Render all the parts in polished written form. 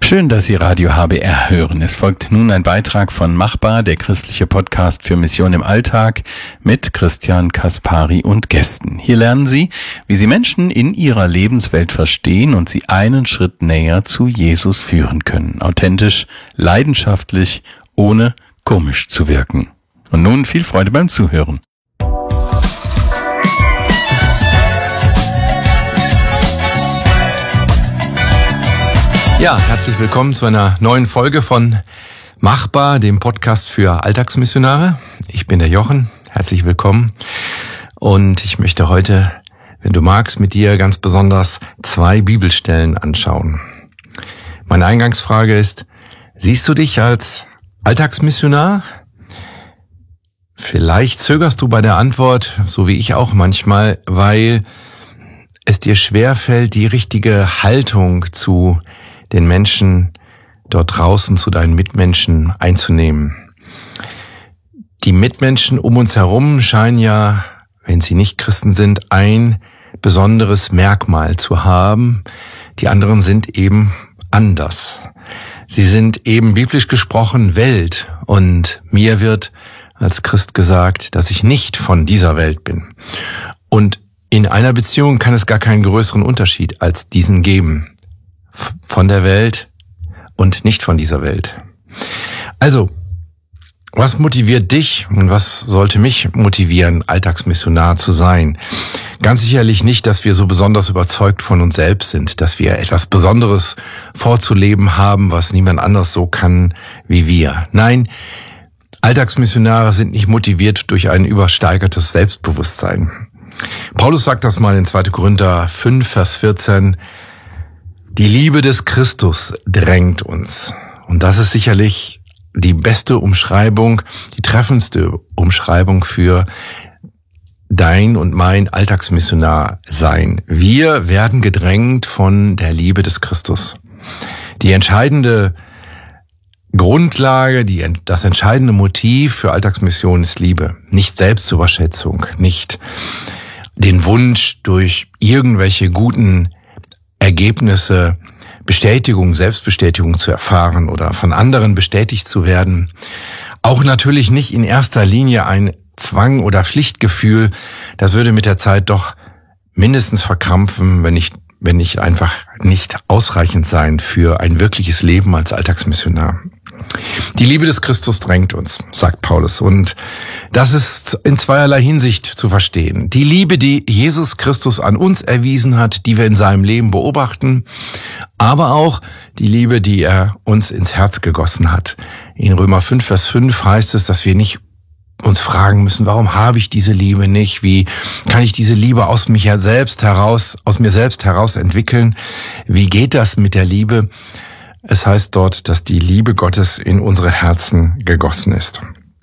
Schön, dass Sie Radio HBR hören. Es folgt nun ein Beitrag von Machbar, der christliche Podcast für Mission im Alltag mit Christian Kaspari und Gästen. Hier lernen Sie, wie Sie Menschen in ihrer Lebenswelt verstehen und sie einen Schritt näher zu Jesus führen können. Authentisch, leidenschaftlich, ohne komisch zu wirken. Und nun viel Freude beim Zuhören. Ja, herzlich willkommen zu einer neuen Folge von Machbar, dem Podcast für Alltagsmissionare. Ich bin der Jochen, herzlich willkommen. Und ich möchte heute, wenn du magst, mit dir ganz besonders 2 Bibelstellen anschauen. Meine Eingangsfrage ist, siehst du dich als Alltagsmissionar? Vielleicht zögerst du bei der Antwort, so wie ich auch manchmal, weil es dir schwerfällt, die richtige Haltung zu den Menschen dort draußen, zu deinen Mitmenschen einzunehmen. Die Mitmenschen um uns herum scheinen ja, wenn sie nicht Christen sind, ein besonderes Merkmal zu haben. Die anderen sind eben anders. Sie sind eben biblisch gesprochen Welt, und mir wird als Christ gesagt, dass ich nicht von dieser Welt bin. Und in einer Beziehung kann es gar keinen größeren Unterschied als diesen geben. Von der Welt und nicht von dieser Welt. Also, was motiviert dich und was sollte mich motivieren, Alltagsmissionar zu sein? Ganz sicherlich nicht, dass wir so besonders überzeugt von uns selbst sind, dass wir etwas Besonderes vorzuleben haben, was niemand anders so kann wie wir. Nein, Alltagsmissionare sind nicht motiviert durch ein übersteigertes Selbstbewusstsein. Paulus sagt das mal in 2. Korinther 5, Vers 14, die Liebe des Christus drängt uns. Und das ist sicherlich die beste Umschreibung, die treffendste Umschreibung für dein und mein Alltagsmissionar sein. Wir werden gedrängt von der Liebe des Christus. Die entscheidende Grundlage, das entscheidende Motiv für Alltagsmission ist Liebe. Nicht Selbstüberschätzung, nicht den Wunsch, durch irgendwelche guten Ergebnisse, Bestätigung, Selbstbestätigung zu erfahren oder von anderen bestätigt zu werden. Auch natürlich nicht in erster Linie ein Zwang oder Pflichtgefühl. Das würde mit der Zeit doch mindestens verkrampfen, wenn nicht einfach nicht ausreichend sein für ein wirkliches Leben als Alltagsmissionar. Die Liebe des Christus drängt uns, sagt Paulus. Und das ist in zweierlei Hinsicht zu verstehen. Die Liebe, die Jesus Christus an uns erwiesen hat, die wir in seinem Leben beobachten, aber auch die Liebe, die er uns ins Herz gegossen hat. In Römer 5, Vers 5 heißt es, dass wir nicht uns fragen müssen, warum habe ich diese Liebe nicht? Wie kann ich diese Liebe aus mir selbst heraus entwickeln? Wie geht das mit der Liebe? Es heißt dort, dass die Liebe Gottes in unsere Herzen gegossen ist.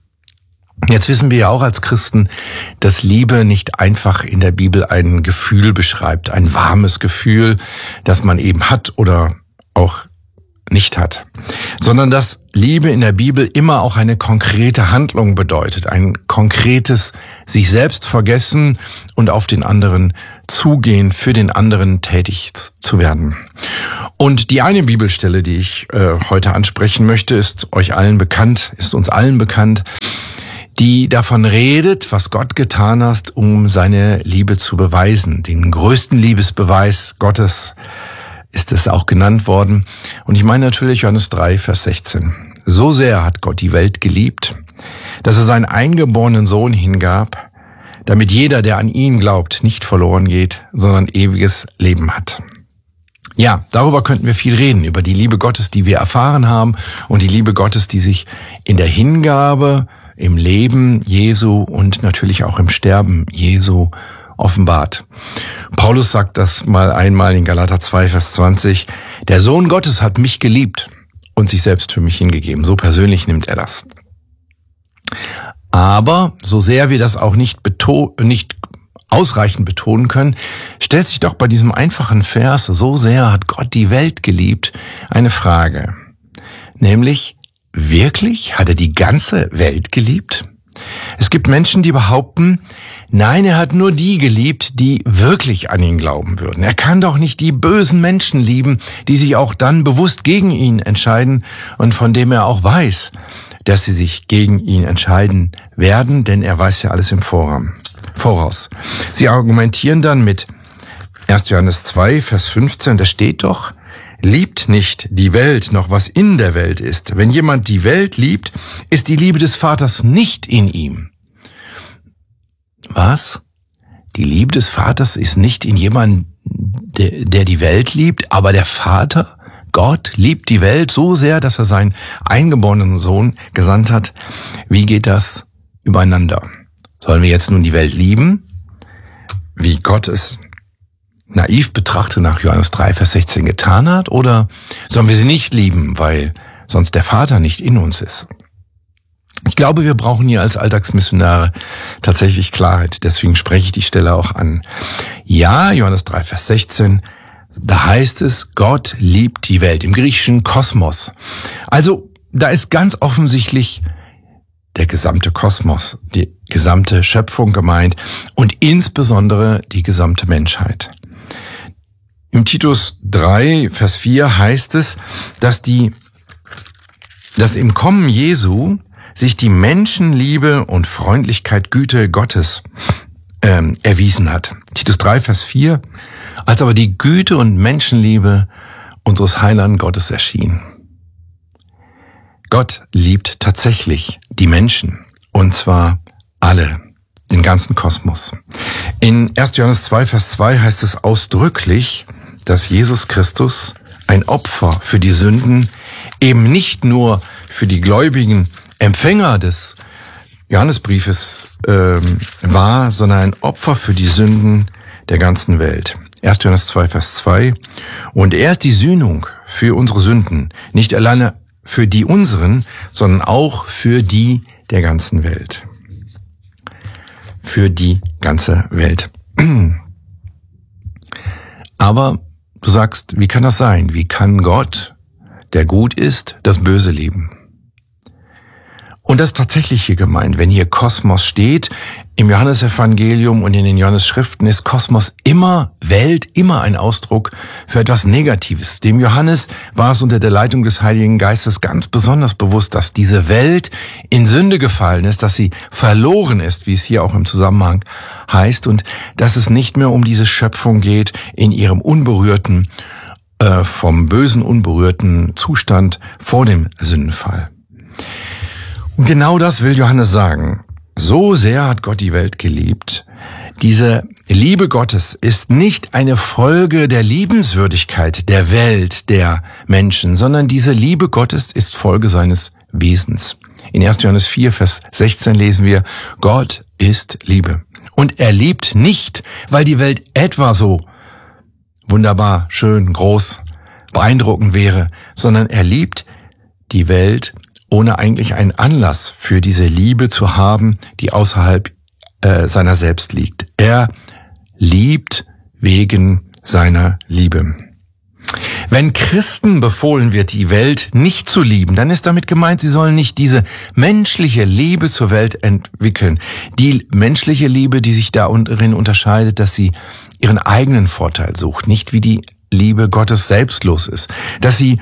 Jetzt wissen wir ja auch als Christen, dass Liebe nicht einfach in der Bibel ein Gefühl beschreibt, ein warmes Gefühl, das man eben hat oder auch nicht hat, sondern dass Liebe in der Bibel immer auch eine konkrete Handlung bedeutet, ein konkretes sich selbst vergessen und auf den anderen zugehen, für den anderen tätig zu werden. Und die eine Bibelstelle, die ich heute ansprechen möchte, ist uns allen bekannt, die davon redet, was Gott getan hat, um seine Liebe zu beweisen. Den größten Liebesbeweis Gottes ist es auch genannt worden. Und ich meine natürlich Johannes 3, Vers 16. So sehr hat Gott die Welt geliebt, dass er seinen eingeborenen Sohn hingab, damit jeder, der an ihn glaubt, nicht verloren geht, sondern ewiges Leben hat. Ja, darüber könnten wir viel reden, über die Liebe Gottes, die wir erfahren haben, und die Liebe Gottes, die sich in der Hingabe, im Leben Jesu und natürlich auch im Sterben Jesu offenbart. Paulus sagt das mal einmal in Galater 2, Vers 20. Der Sohn Gottes hat mich geliebt und sich selbst für mich hingegeben. So persönlich nimmt er das. Aber so sehr wir das auch nicht ausreichend betonen können, stellt sich doch bei diesem einfachen Vers, so sehr hat Gott die Welt geliebt, eine Frage. Nämlich, wirklich? Hat er die ganze Welt geliebt? Es gibt Menschen, die behaupten, Nein, er hat nur die geliebt, die wirklich an ihn glauben würden. Er kann doch nicht die bösen Menschen lieben, die sich auch dann bewusst gegen ihn entscheiden und von dem er auch weiß, dass sie sich gegen ihn entscheiden werden, denn er weiß ja alles im Voraus. Sie argumentieren dann mit 1. Johannes 2, Vers 15, da steht doch: Liebt nicht die Welt noch, was in der Welt ist. Wenn jemand die Welt liebt, ist die Liebe des Vaters nicht in ihm. Was? Die Liebe des Vaters ist nicht in jemandem, der die Welt liebt, aber der Vater, Gott, liebt die Welt so sehr, dass er seinen eingeborenen Sohn gesandt hat. Wie geht das übereinander? Sollen wir jetzt nun die Welt lieben, wie Gott es naiv betrachtet nach Johannes 3, Vers 16 getan hat, oder sollen wir sie nicht lieben, weil sonst der Vater nicht in uns ist? Ich glaube, wir brauchen hier als Alltagsmissionare tatsächlich Klarheit. Deswegen spreche ich die Stelle auch an. Ja, Johannes 3, Vers 16, da heißt es, Gott liebt die Welt, im griechischen Kosmos. Also, da ist ganz offensichtlich der gesamte Kosmos, die gesamte Schöpfung gemeint und insbesondere die gesamte Menschheit. Im Titus 3, Vers 4 heißt es, dass im Kommen Jesu sich die Menschenliebe und Freundlichkeit, Güte Gottes erwiesen hat. Titus 3, Vers 4, als aber die Güte und Menschenliebe unseres Heiland Gottes erschien. Gott liebt tatsächlich die Menschen, und zwar alle, den ganzen Kosmos. In 1. Johannes 2, Vers 2 heißt es ausdrücklich, dass Jesus Christus ein Opfer für die Sünden, eben nicht nur für die gläubigen Empfänger des Johannesbriefes war, sondern ein Opfer für die Sünden der ganzen Welt. 1. Johannes 2, Vers 2. Und er ist die Sühnung für unsere Sünden, nicht alleine für die unseren, sondern auch für die der ganzen Welt. Für die ganze Welt. Aber du sagst, wie kann das sein? Wie kann Gott, der gut ist, das Böse lieben? Und das ist tatsächlich hier gemeint. Wenn hier Kosmos steht, im Johannesevangelium und in den Johannes-Schriften ist Kosmos immer Welt, immer ein Ausdruck für etwas Negatives. Dem Johannes war es unter der Leitung des Heiligen Geistes ganz besonders bewusst, dass diese Welt in Sünde gefallen ist, dass sie verloren ist, wie es hier auch im Zusammenhang heißt, und dass es nicht mehr um diese Schöpfung geht in ihrem unberührten, vom Bösen unberührten Zustand vor dem Sündenfall. Und genau das will Johannes sagen. So sehr hat Gott die Welt geliebt. Diese Liebe Gottes ist nicht eine Folge der Liebenswürdigkeit der Welt, der Menschen, sondern diese Liebe Gottes ist Folge seines Wesens. In 1. Johannes 4, Vers 16 lesen wir, Gott ist Liebe. Und er liebt nicht, weil die Welt etwa so wunderbar, schön, groß, beeindruckend wäre, sondern er liebt die Welt, ohne eigentlich einen Anlass für diese Liebe zu haben, die außerhalb seiner selbst liegt. Er liebt wegen seiner Liebe. Wenn Christen befohlen wird, die Welt nicht zu lieben, dann ist damit gemeint, sie sollen nicht diese menschliche Liebe zur Welt entwickeln. Die menschliche Liebe, die sich darin unterscheidet, dass sie ihren eigenen Vorteil sucht, nicht wie die Liebe Gottes selbstlos ist. Dass sie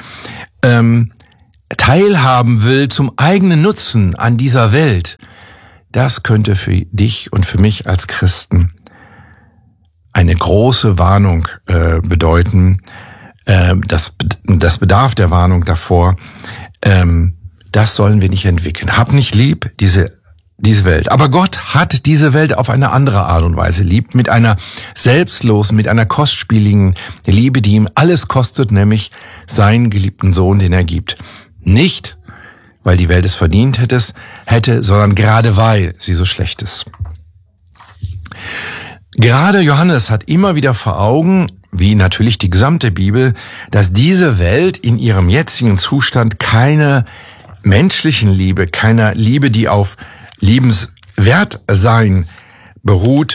teilhaben will zum eigenen Nutzen an dieser Welt, das könnte für dich und für mich als Christen eine große Warnung bedeuten. Das bedarf der Warnung davor. Das sollen wir nicht entwickeln. Hab nicht lieb diese Welt. Aber Gott hat diese Welt auf eine andere Art und Weise lieb, mit einer selbstlosen, mit einer kostspieligen Liebe, die ihm alles kostet, nämlich seinen geliebten Sohn, den er gibt. Nicht, weil die Welt es verdient hätte, sondern gerade weil sie so schlecht ist. Gerade Johannes hat immer wieder vor Augen, wie natürlich die gesamte Bibel, dass diese Welt in ihrem jetzigen Zustand keine menschlichen Liebe, keiner Liebe, die auf Liebenswertsein beruht,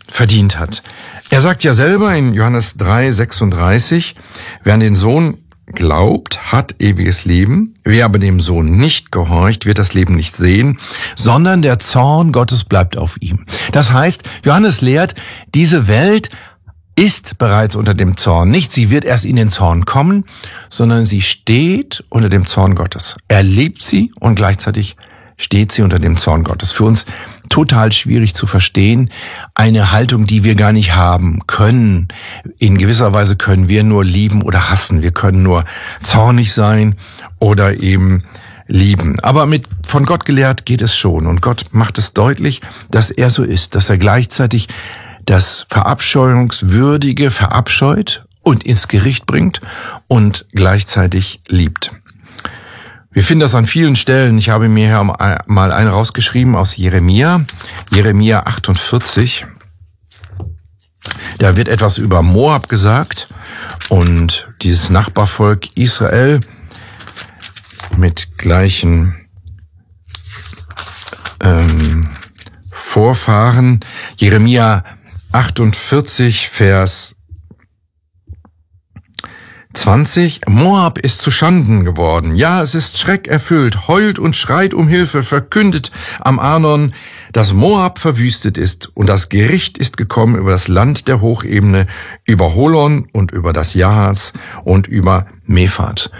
verdient hat. Er sagt ja selber in Johannes 3, 36, wer an den Sohn glaubt, hat ewiges Leben. Wer aber dem Sohn nicht gehorcht, wird das Leben nicht sehen, sondern der Zorn Gottes bleibt auf ihm. Das heißt, Johannes lehrt, diese Welt ist bereits unter dem Zorn. Nicht, sie wird erst in den Zorn kommen, sondern sie steht unter dem Zorn Gottes. Er liebt sie und gleichzeitig steht sie unter dem Zorn Gottes. Für uns total schwierig zu verstehen, eine Haltung, die wir gar nicht haben können. In gewisser Weise können wir nur lieben oder hassen. Wir können nur zornig sein oder eben lieben. Aber mit von Gott gelehrt geht es schon. Und Gott macht es deutlich, dass er so ist, dass er gleichzeitig das Verabscheuungswürdige verabscheut und ins Gericht bringt und gleichzeitig liebt. Wir finden das an vielen Stellen. Ich habe mir hier mal eine rausgeschrieben aus Jeremia 48. Da wird etwas über Moab gesagt und dieses Nachbarvolk Israel mit gleichen Vorfahren. Jeremia 48, Vers 20. Moab ist zu Schanden geworden. Ja, es ist schreckerfüllt, heult und schreit um Hilfe, verkündet am Arnon, dass Moab verwüstet ist und das Gericht ist gekommen über das Land der Hochebene, über Holon und über das Jahaz und über Mephat.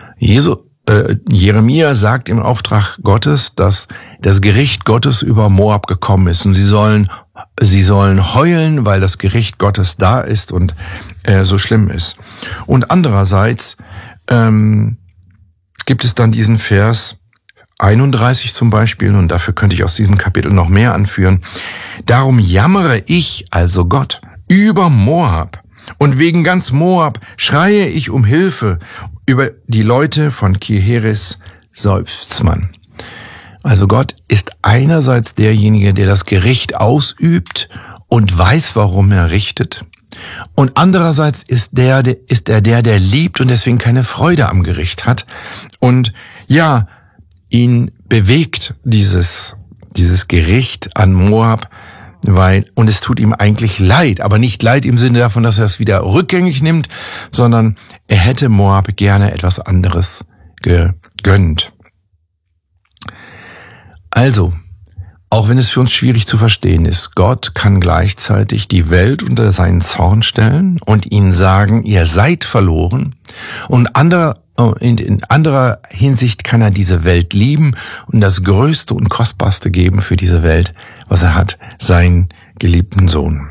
Jeremia sagt im Auftrag Gottes, dass das Gericht Gottes über Moab gekommen ist und sie sollen heulen, weil das Gericht Gottes da ist und so schlimm ist. Und andererseits gibt es dann diesen Vers 31 zum Beispiel, und dafür könnte ich aus diesem Kapitel noch mehr anführen. Darum jammere ich, also Gott, über Moab, und wegen ganz Moab schreie ich um Hilfe. Über die Leute von Kirheres seufzt man. Also Gott ist einerseits derjenige, der das Gericht ausübt und weiß, warum er richtet. Und andererseits ist er der liebt und deswegen keine Freude am Gericht hat. Und ja, ihn bewegt dieses Gericht an Moab, und es tut ihm eigentlich leid, aber nicht leid im Sinne davon, dass er es wieder rückgängig nimmt, sondern er hätte Moab gerne etwas anderes gegönnt. Also, auch wenn es für uns schwierig zu verstehen ist, Gott kann gleichzeitig die Welt unter seinen Zorn stellen und ihnen sagen, ihr seid verloren, und in anderer Hinsicht kann er diese Welt lieben und das Größte und Kostbarste geben für diese Welt, was er hat, seinen geliebten Sohn.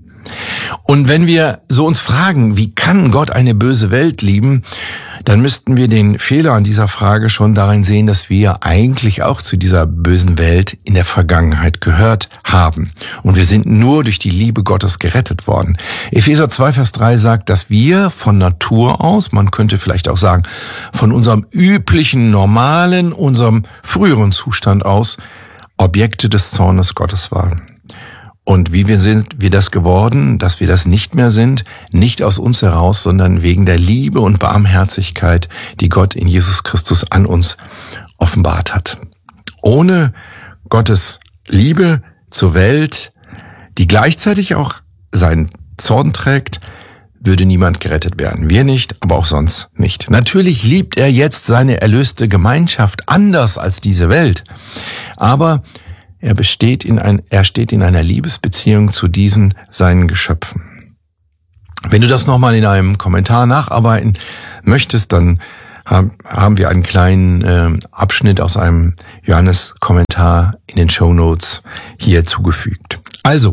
Und wenn wir so uns fragen, wie kann Gott eine böse Welt lieben, dann müssten wir den Fehler an dieser Frage schon darin sehen, dass wir eigentlich auch zu dieser bösen Welt in der Vergangenheit gehört haben. Und wir sind nur durch die Liebe Gottes gerettet worden. Epheser 2, Vers 3 sagt, dass wir von Natur aus, man könnte vielleicht auch sagen, von unserem üblichen, normalen, unserem früheren Zustand aus, Objekte des Zornes Gottes waren. Und wie sind wir das geworden, dass wir das nicht mehr sind, nicht aus uns heraus, sondern wegen der Liebe und Barmherzigkeit, die Gott in Jesus Christus an uns offenbart hat. Ohne Gottes Liebe zur Welt, die gleichzeitig auch seinen Zorn trägt, würde niemand gerettet werden. Wir nicht, aber auch sonst nicht. Natürlich liebt er jetzt seine erlöste Gemeinschaft anders als diese Welt, aber er steht in einer Liebesbeziehung zu diesen seinen Geschöpfen. Wenn du das nochmal in einem Kommentar nacharbeiten möchtest, dann haben wir einen kleinen Abschnitt aus einem Johannes-Kommentar in den Shownotes hier zugefügt. Also,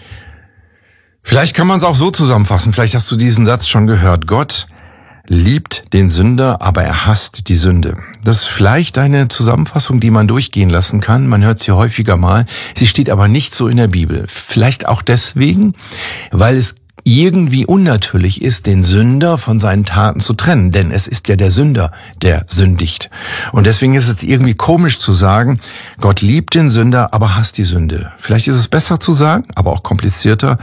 vielleicht kann man es auch so zusammenfassen, vielleicht hast du diesen Satz schon gehört. Gott liebt den Sünder, aber er hasst die Sünde. Das ist vielleicht eine Zusammenfassung, die man durchgehen lassen kann. Man hört sie häufiger mal. Sie steht aber nicht so in der Bibel. Vielleicht auch deswegen, weil es irgendwie unnatürlich ist, den Sünder von seinen Taten zu trennen. Denn es ist ja der Sünder, der sündigt. Und deswegen ist es irgendwie komisch zu sagen, Gott liebt den Sünder, aber hasst die Sünde. Vielleicht ist es besser zu sagen, aber auch komplizierter.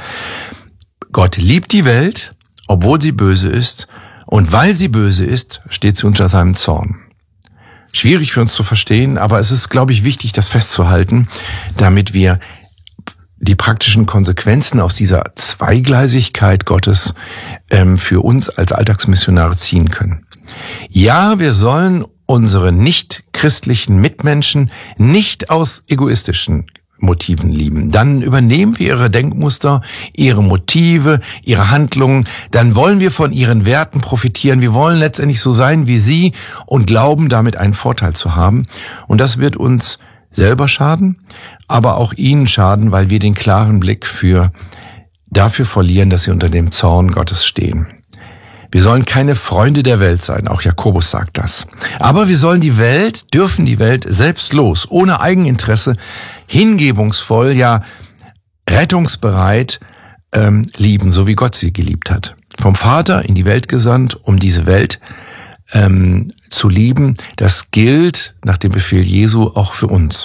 Gott liebt die Welt, obwohl sie böse ist. Und weil sie böse ist, steht sie unter seinem Zorn. Schwierig für uns zu verstehen, aber es ist, glaube ich, wichtig, das festzuhalten, damit wir die praktischen Konsequenzen aus dieser Zweigleisigkeit Gottes für uns als Alltagsmissionare ziehen können. Ja, wir sollen unsere nicht-christlichen Mitmenschen nicht aus egoistischen Motiven lieben. Dann übernehmen wir ihre Denkmuster, ihre Motive, ihre Handlungen. Dann wollen wir von ihren Werten profitieren. Wir wollen letztendlich so sein wie sie und glauben, damit einen Vorteil zu haben. Und das wird uns selber schaden, aber auch ihnen schaden, weil wir den klaren Blick dafür verlieren, dass sie unter dem Zorn Gottes stehen. Wir sollen keine Freunde der Welt sein, auch Jakobus sagt das. Aber wir sollen dürfen die Welt selbstlos, ohne Eigeninteresse, hingebungsvoll, ja rettungsbereit lieben, so wie Gott sie geliebt hat. Vom Vater in die Welt gesandt, um diese Welt zu lieben. Das gilt nach dem Befehl Jesu auch für uns.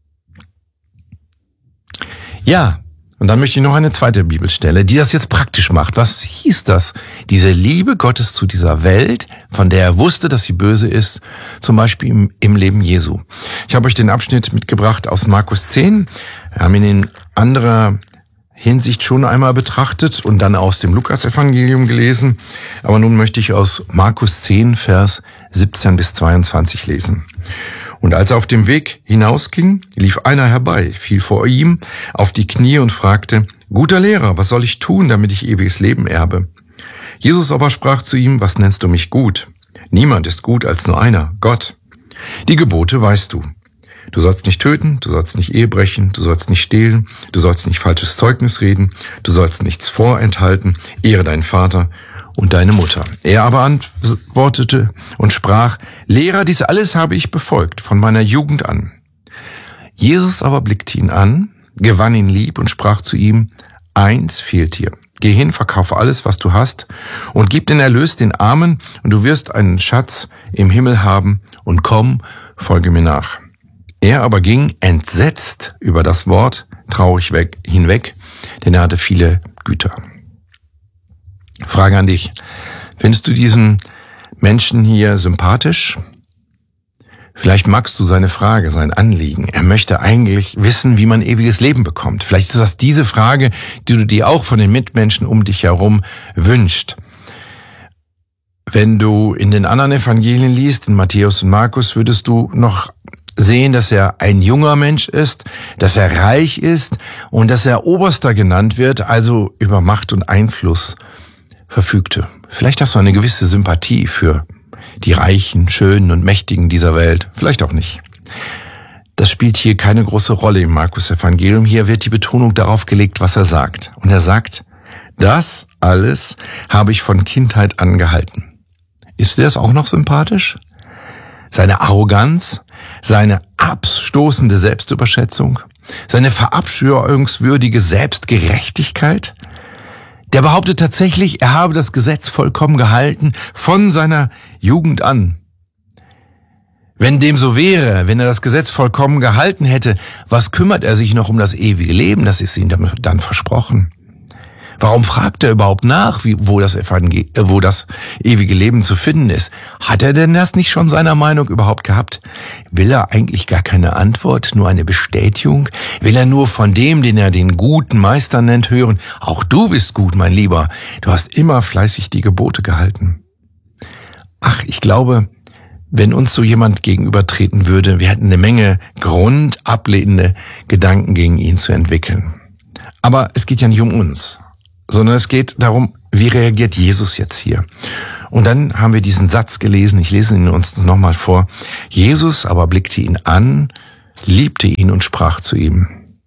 Ja. Und dann möchte ich noch eine zweite Bibelstelle, die das jetzt praktisch macht. Was hieß das? Diese Liebe Gottes zu dieser Welt, von der er wusste, dass sie böse ist, zum Beispiel im Leben Jesu. Ich habe euch den Abschnitt mitgebracht aus Markus 10. Wir haben ihn in anderer Hinsicht schon einmal betrachtet und dann aus dem Lukas-Evangelium gelesen. Aber nun möchte ich aus Markus 10, Vers 17 bis 22 lesen. Und als er auf dem Weg hinausging, lief einer herbei, fiel vor ihm auf die Knie und fragte, »Guter Lehrer, was soll ich tun, damit ich ewiges Leben erbe?« Jesus aber sprach zu ihm, »Was nennst du mich gut? Niemand ist gut als nur einer, Gott. Die Gebote weißt du. Du sollst nicht töten, du sollst nicht Ehe brechen, du sollst nicht stehlen, du sollst nicht falsches Zeugnis reden, du sollst nichts vorenthalten, ehre deinen Vater und deine Mutter.« Er aber antwortete und sprach, »Lehrer, dies alles habe ich befolgt, von meiner Jugend an.« Jesus aber blickte ihn an, gewann ihn lieb und sprach zu ihm, »Eins fehlt dir. Geh hin, verkaufe alles, was du hast, und gib den Erlös den Armen, und du wirst einen Schatz im Himmel haben, und komm, folge mir nach.« Er aber ging entsetzt über das Wort traurig hinweg, denn er hatte viele Güter. Frage an dich. Findest du diesen Menschen hier sympathisch? Vielleicht magst du seine Frage, sein Anliegen. Er möchte eigentlich wissen, wie man ewiges Leben bekommt. Vielleicht ist das diese Frage, die du dir auch von den Mitmenschen um dich herum wünschst. Wenn du in den anderen Evangelien liest, in Matthäus und Markus, würdest du noch sehen, dass er ein junger Mensch ist, dass er reich ist und dass er Oberster genannt wird, also über Macht und Einfluss verfügte. Vielleicht hast du eine gewisse Sympathie für die Reichen, Schönen und Mächtigen dieser Welt. Vielleicht auch nicht. Das spielt hier keine große Rolle im Markus-Evangelium. Hier wird die Betonung darauf gelegt, was er sagt. Und er sagt, das alles habe ich von Kindheit an gehalten. Ist dir das auch noch sympathisch? Seine Arroganz, seine abstoßende Selbstüberschätzung, seine verabscheuungswürdige Selbstgerechtigkeit. Der behauptet tatsächlich, er habe das Gesetz vollkommen gehalten von seiner Jugend an. Wenn dem so wäre, wenn er das Gesetz vollkommen gehalten hätte, was kümmert er sich noch um das ewige Leben? Das ist ihm dann versprochen. Warum fragt er überhaupt nach, wo das ewige Leben zu finden ist? Hat er denn das nicht schon seiner Meinung überhaupt gehabt? Will er eigentlich gar keine Antwort, nur eine Bestätigung? Will er nur von dem, den er den guten Meister nennt, hören, auch du bist gut, mein Lieber, du hast immer fleißig die Gebote gehalten? Ach, ich glaube, wenn uns so jemand gegenübertreten würde, wir hätten eine Menge grundablehnende Gedanken gegen ihn zu entwickeln. Aber es geht ja nicht um uns, sondern es geht darum, wie reagiert Jesus jetzt hier? Und dann haben wir diesen Satz gelesen, ich lese ihn uns nochmal vor. Jesus aber blickte ihn an, liebte ihn und sprach zu ihm.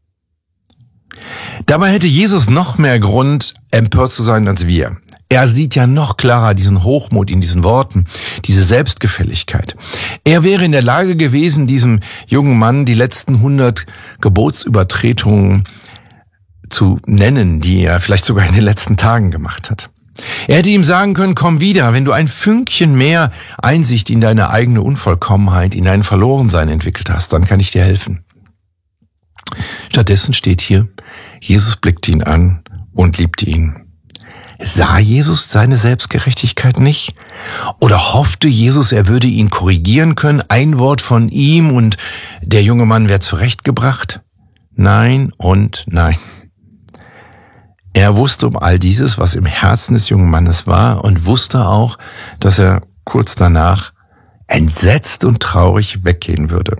Dabei hätte Jesus noch mehr Grund, empört zu sein als wir. Er sieht ja noch klarer diesen Hochmut in diesen Worten, diese Selbstgefälligkeit. Er wäre in der Lage gewesen, diesem jungen Mann die letzten 100 Gebotsübertretungen zu nennen, die er vielleicht sogar in den letzten Tagen gemacht hat. Er hätte ihm sagen können, komm wieder, wenn du ein Fünkchen mehr Einsicht in deine eigene Unvollkommenheit, in dein Verlorensein entwickelt hast, dann kann ich dir helfen. Stattdessen steht hier, Jesus blickte ihn an und liebte ihn. Sah Jesus seine Selbstgerechtigkeit nicht? Oder hoffte Jesus, er würde ihn korrigieren können, ein Wort von ihm und der junge Mann wäre zurechtgebracht? Nein und nein. Er wusste um all dieses, was im Herzen des jungen Mannes war, und wusste auch, dass er kurz danach entsetzt und traurig weggehen würde.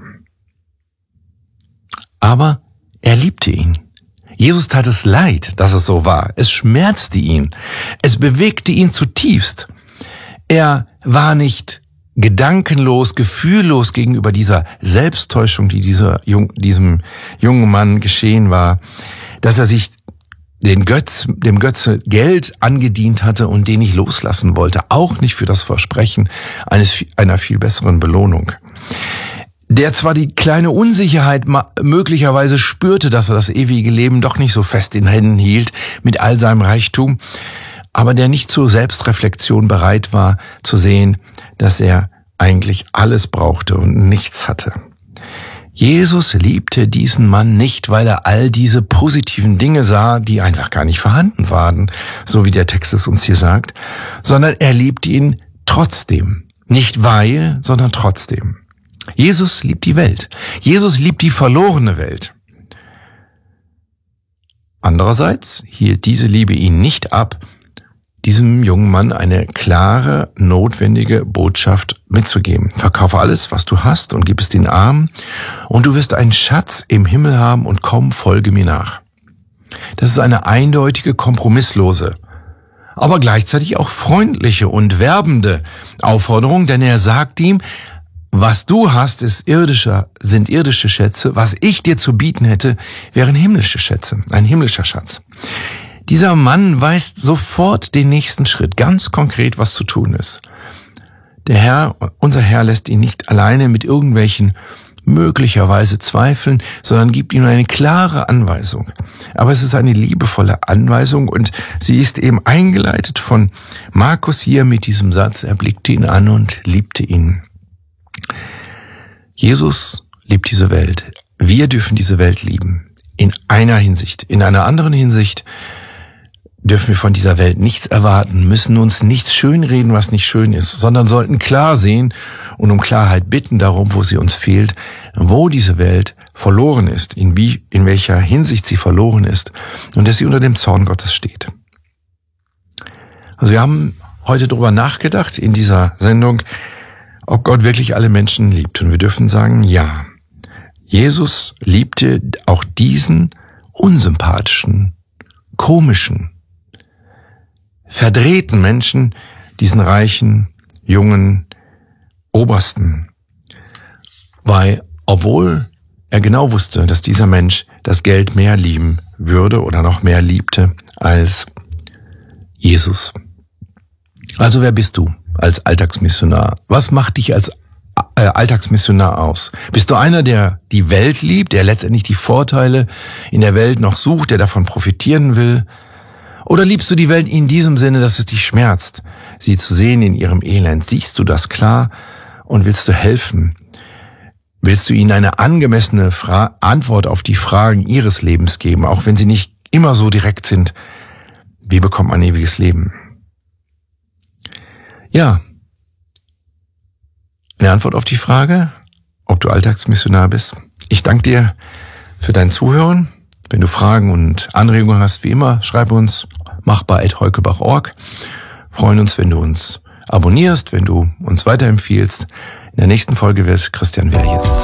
Aber er liebte ihn. Jesus tat es leid, dass es so war. Es schmerzte ihn. Es bewegte ihn zutiefst. Er war nicht gedankenlos, gefühllos gegenüber dieser Selbsttäuschung, die diesem jungen Mann geschehen war, dass er sich dem Götze Geld angedient hatte und den nicht loslassen wollte, auch nicht für das Versprechen einer viel besseren Belohnung. Der zwar die kleine Unsicherheit möglicherweise spürte, dass er das ewige Leben doch nicht so fest in Händen hielt mit all seinem Reichtum, aber der nicht zur Selbstreflexion bereit war, zu sehen, dass er eigentlich alles brauchte und nichts hatte. Jesus liebte diesen Mann nicht, weil er all diese positiven Dinge sah, die einfach gar nicht vorhanden waren, so wie der Text es uns hier sagt, sondern er liebte ihn trotzdem. Nicht weil, sondern trotzdem. Jesus liebt die Welt. Jesus liebt die verlorene Welt. Andererseits hielt diese Liebe ihn nicht ab, diesem jungen Mann eine klare, notwendige Botschaft mitzugeben. Verkaufe alles, was du hast, und gib es den Armen, und du wirst einen Schatz im Himmel haben, und komm, folge mir nach. Das ist eine eindeutige, kompromisslose, aber gleichzeitig auch freundliche und werbende Aufforderung, denn er sagt ihm, was du hast, sind irdische Schätze, was ich dir zu bieten hätte, wären himmlische Schätze, ein himmlischer Schatz. Dieser Mann weist sofort den nächsten Schritt, ganz konkret, was zu tun ist. Unser Herr lässt ihn nicht alleine mit irgendwelchen möglicherweise Zweifeln, sondern gibt ihm eine klare Anweisung. Aber es ist eine liebevolle Anweisung und sie ist eben eingeleitet von Markus hier mit diesem Satz, er blickte ihn an und liebte ihn. Jesus liebt diese Welt. Wir dürfen diese Welt lieben. In einer Hinsicht. In einer anderen Hinsicht dürfen wir von dieser Welt nichts erwarten, müssen uns nichts schönreden, was nicht schön ist, sondern sollten klar sehen und um Klarheit bitten darum, wo sie uns fehlt, wo diese Welt verloren ist, in welcher Hinsicht sie verloren ist und dass sie unter dem Zorn Gottes steht. Also wir haben heute darüber nachgedacht in dieser Sendung, ob Gott wirklich alle Menschen liebt. Und wir dürfen sagen, ja, Jesus liebte auch diesen unsympathischen, komischen, verdrehten Menschen, diesen reichen, jungen Obersten. Weil, obwohl er genau wusste, dass dieser Mensch das Geld mehr lieben würde oder noch mehr liebte als Jesus. Also wer bist du als Alltagsmissionar? Was macht dich als Alltagsmissionar aus? Bist du einer, der die Welt liebt, der letztendlich die Vorteile in der Welt noch sucht, der davon profitieren will? Oder liebst du die Welt in diesem Sinne, dass es dich schmerzt, sie zu sehen in ihrem Elend? Siehst du das klar und willst du helfen? Willst du ihnen eine angemessene Antwort auf die Fragen ihres Lebens geben, auch wenn sie nicht immer so direkt sind? Wie bekommt man ewiges Leben? Ja, eine Antwort auf die Frage, ob du Alltagsmissionar bist. Ich danke dir für dein Zuhören. Wenn du Fragen und Anregungen hast, wie immer, schreib uns machbar@heukebach.org. Freuen uns, wenn du uns abonnierst, wenn du uns weiterempfiehlst. In der nächsten Folge wird Christian wieder hier sitzen.